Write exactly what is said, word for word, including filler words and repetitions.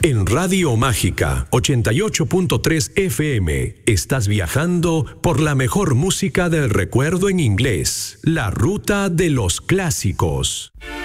En Radio Mágica ochenta y ocho punto tres F M estás viajando por la mejor música del recuerdo en inglés, la ruta de los clásicos.